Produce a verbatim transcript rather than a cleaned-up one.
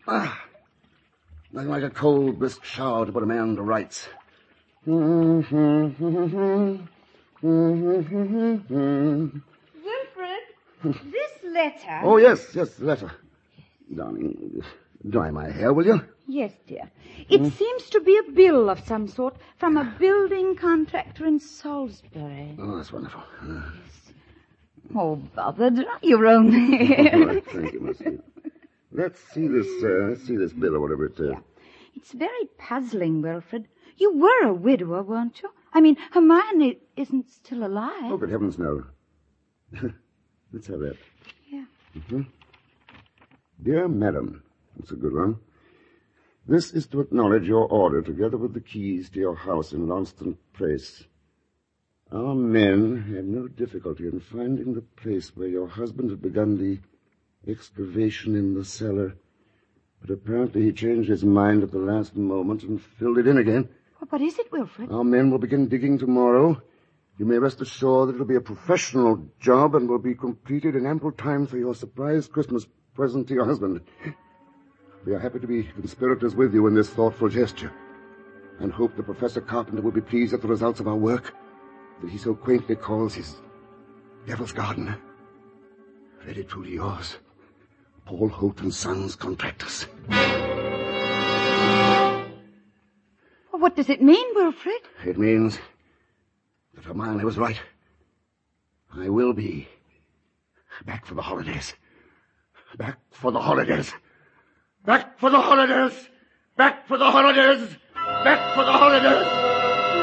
Ah, nothing like a cold, brisk shower to put a man to rights. Wilfred? This letter... Oh, yes, yes, the letter. Darling, dry my hair, will you? Yes, dear. It mm. seems to be a bill of some sort from a building contractor in Salisbury. Oh, that's wonderful. Uh... Yes. Oh, bother, dry your own hair. All right, thank you, Mercy. Let's see this, uh, let's see this bill or whatever it is. Uh... Yeah. It's very puzzling, Wilfred. You were a widower, weren't you? I mean, Hermione isn't still alive. Oh, good heavens, no. Let's have that. Yeah. Mm-hmm. Dear Madam, that's a good one. This is to acknowledge your order together with the keys to your house in Launceston Place. Our men had no difficulty in finding the place where your husband had begun the excavation in the cellar, but apparently he changed his mind at the last moment and filled it in again. What is it, Wilfred? Our men will begin digging tomorrow. You may rest assured that it'll be a professional job and will be completed in ample time for your surprise Christmas present to your husband. We are happy to be conspirators with you in this thoughtful gesture, and hope that Professor Carpenter will be pleased at the results of our work that he so quaintly calls his Devil's Garden. Very truly yours, Paul Holt and Sons, Contractors. Well, what does it mean, Wilfred? It means that Hermione was right. I will be back for the holidays. Back for the holidays. Back for the holidays! Back for the holidays! Back for the holidays!